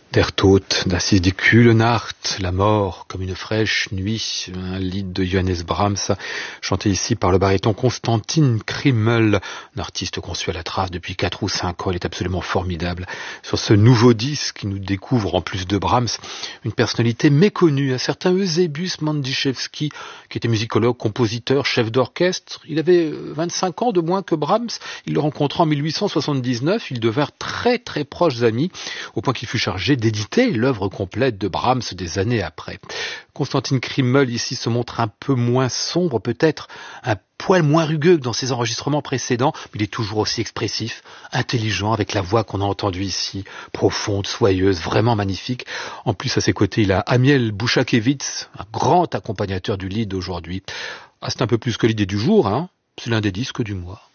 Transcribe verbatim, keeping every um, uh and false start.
Der Tod, das ist die kühle Nacht, la mort comme une fraîche nuit, un lied de Johannes Brahms, chanté ici par le baryton Konstantin Krimmel, un artiste conçu à la trace depuis quatre ou cinq ans. Il est absolument formidable. Sur ce nouveau disque, il nous découvre, en plus de Brahms, une personnalité méconnue, un certain Eusebius Mandiszewski, qui était musicologue, compositeur, chef d'orchestre. Il avait vingt-cinq ans de moins que Brahms. Il le rencontra en mille huit cent soixante-dix-neuf. Ils devinrent très très proches amis, au point qu'il fut chargé d'éditer l'œuvre complète de Brahms des années après. Konstantin Krimmel ici se montre un peu moins sombre, peut-être un poil moins rugueux que dans ses enregistrements précédents, mais il est toujours aussi expressif, intelligent, avec la voix qu'on a entendue ici, profonde, soyeuse, vraiment magnifique. En plus, à ses côtés, il a Amiel Bouchakevitz, un grand accompagnateur du lied d'aujourd'hui. Ah, c'est un peu plus que l'idée du jour, hein. C'est l'un des disques du mois.